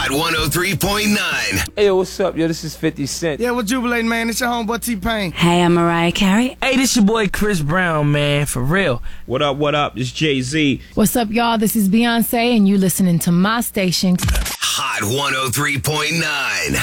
Hot 103.9. Hey, yo, what's up, yo? This is 50 Cent. Yeah, we're jubilating, man. It's your homeboy T-Pain. Hey, I'm Mariah Carey. Hey, this your boy Chris Brown, man, for real. What up, what up? It's Jay-Z. What's up, y'all? This is Beyonce, and you listening to my station. Hot 103.9.